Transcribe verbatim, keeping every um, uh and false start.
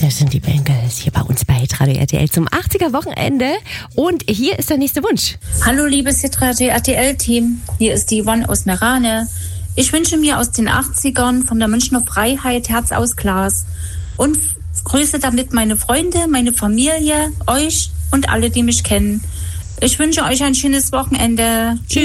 Das sind die Bengals hier bei uns bei Radio R T L zum achtziger-Wochenende. Und hier ist der nächste Wunsch. Hallo liebes Radio R T L-Team, hier ist die Yvonne aus Merane. Ich wünsche mir aus den achtzigern von der Münchner Freiheit Herz aus Glas. Und grüße damit meine Freunde, meine Familie, euch und alle, die mich kennen. Ich wünsche euch ein schönes Wochenende. Tschüss.